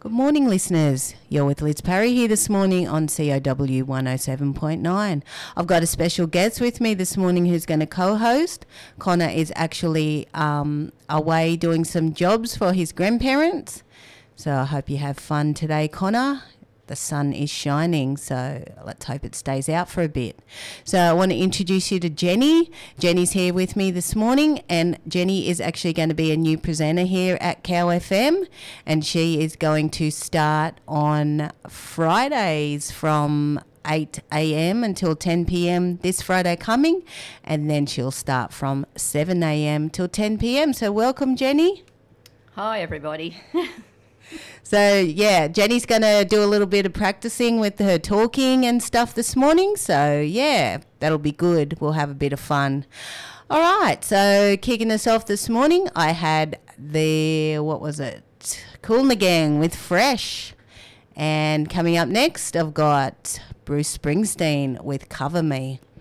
Good morning, listeners. You're with Liz Parry here this morning on COW 107.9. I've got a special guest with me this morning who's going to co-host. Connor is actually away doing some jobs for his grandparents. So I hope you have fun today, Connor. The sun is shining, so let's hope it stays out for a bit. So I want to introduce you to Jenny. Jenny's here with me this morning, and Jenny is actually going to be a new presenter here at Cow FM, and she is going to start on Fridays from 8 a.m. until 10 p.m. this Friday coming, and then she'll start from 7 a.m. till 10 p.m. So welcome, Jenny. Hi, everybody. So, yeah, Jenny's going to do a little bit of practicing with her talking and stuff this morning. So, yeah, that'll be good. We'll have a bit of fun. All right, so kicking us off this morning, I had Kool and the Gang with Fresh. And coming up next, I've got Bruce Springsteen with Cover Me.